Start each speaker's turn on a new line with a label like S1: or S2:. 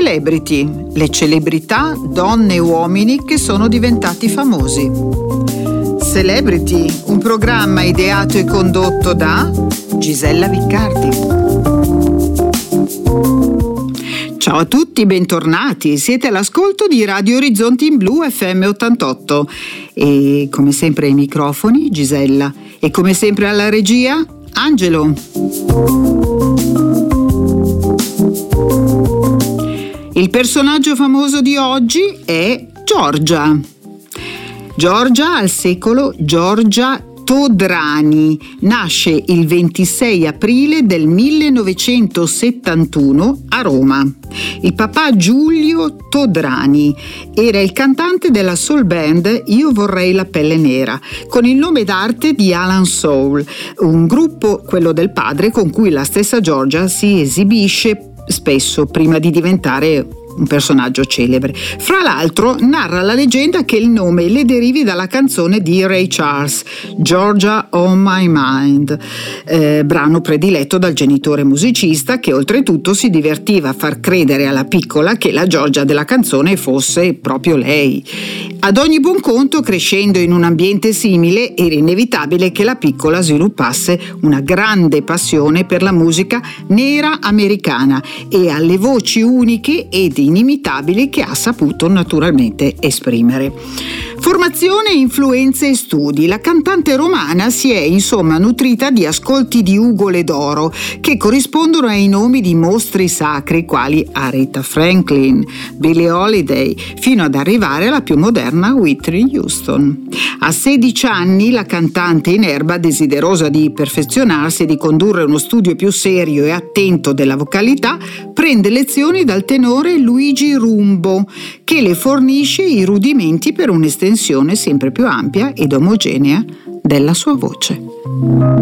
S1: Celebrity, le celebrità, donne e uomini che sono diventati famosi. Celebrity, un programma ideato e condotto da Gisella Viccardi. Ciao a tutti, bentornati. Siete all'ascolto di Radio Orizzonti in Blu FM 88 e come sempre ai microfoni Gisella e come sempre alla regia Angelo. Il personaggio famoso di oggi è Giorgia. Giorgia al secolo Giorgia Todrani nasce il 26 aprile del 1971 a Roma. Il papà Giulio Todrani era il cantante della soul band Io vorrei la pelle nera, con il nome d'arte di Alan Soul, un gruppo, quello del padre, con cui la stessa Giorgia si esibisce spesso prima di diventare un personaggio celebre. Fra l'altro narra la leggenda che il nome le derivi dalla canzone di Ray Charles, Georgia on My Mind, brano prediletto dal genitore musicista che oltretutto si divertiva a far credere alla piccola che la Giorgia della canzone fosse proprio lei. Ad ogni buon conto, crescendo in un ambiente simile, era inevitabile che la piccola sviluppasse una grande passione per la musica nera americana e alle voci uniche ed inimitabili che ha saputo naturalmente esprimere. Formazione, influenze e studi. La cantante romana si è insomma nutrita di ascolti di ugole d'oro che corrispondono ai nomi di mostri sacri quali Aretha Franklin, Billie Holiday, fino ad arrivare alla più moderna Whitney Houston. A 16 anni la cantante in erba, desiderosa di perfezionarsi e di condurre uno studio più serio e attento della vocalità, prende lezioni dal tenore Luigi Rumbo, che le fornisce i rudimenti per un'estensione sempre più ampia ed omogenea della sua voce.